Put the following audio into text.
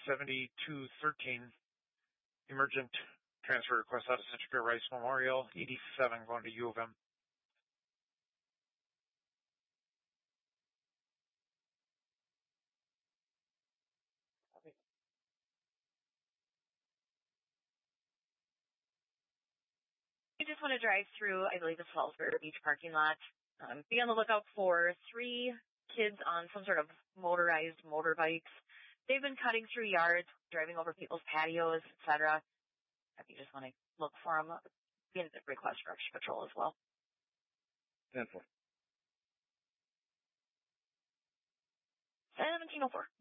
7213, emergent transfer request out of Cincinnati Rice Memorial, 87 going to U of M. You just want to drive through, I believe, the Salisbury Beach parking lot. Be on the lookout for 3 kids on some sort of motorized motorbikes. They've been cutting through yards, driving over people's patios, etc. If you just want to look for them, be in the request for extra patrol as well. 10-4. 1704.